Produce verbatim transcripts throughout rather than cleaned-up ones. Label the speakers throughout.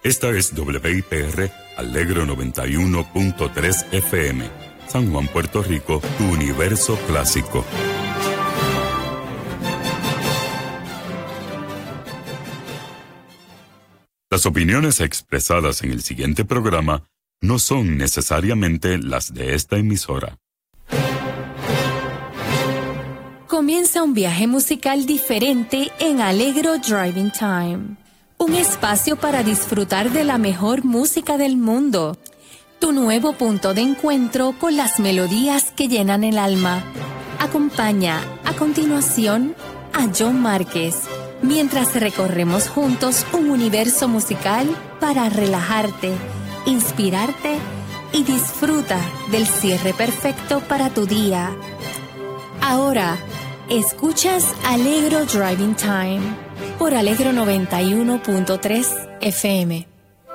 Speaker 1: Esta es W I P R Alegro noventa y uno punto tres F M, San Juan, Puerto Rico, tu universo clásico. Las opiniones expresadas en el siguiente programa no son necesariamente las de esta emisora.
Speaker 2: Comienza un viaje musical diferente en Alegro Driving Time. Un espacio para disfrutar de la mejor música del mundo. Tu nuevo punto de encuentro con las melodías que llenan el alma. Acompaña a continuación a John Márquez, mientras recorremos juntos un universo musical para relajarte, inspirarte y disfruta del cierre perfecto para tu día. Ahora, escuchas Alegro Driving Time por Alegro noventa y uno punto tres F M.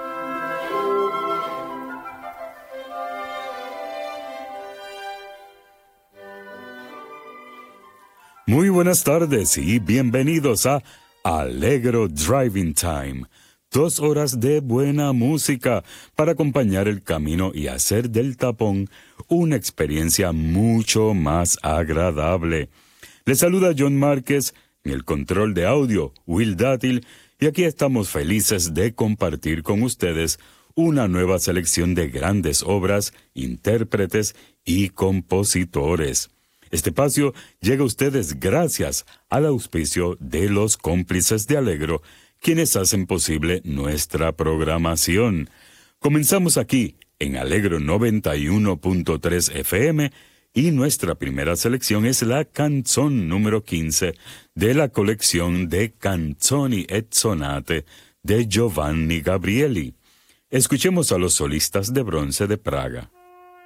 Speaker 1: Muy buenas tardes y bienvenidos a Alegro Driving Time. Dos horas de buena música para acompañar el camino y hacer del tapón una experiencia mucho más agradable. Les saluda John Márquez, en el control de audio, Will Dátil, y aquí estamos felices de compartir con ustedes una nueva selección de grandes obras, intérpretes y compositores. Este espacio llega a ustedes gracias al auspicio de los cómplices de Alegro, quienes hacen posible nuestra programación. Comenzamos aquí, en Alegro noventa y uno punto tres F M, y nuestra primera selección es la canzón número quince de la colección de Canzoni et Sonate de Giovanni Gabrieli. Escuchemos a los solistas de bronce de Praga.